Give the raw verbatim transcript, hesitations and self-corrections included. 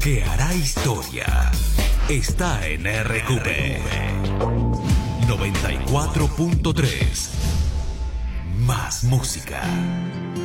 que hará historia está en R Q P noventa y cuatro punto tres. Más música.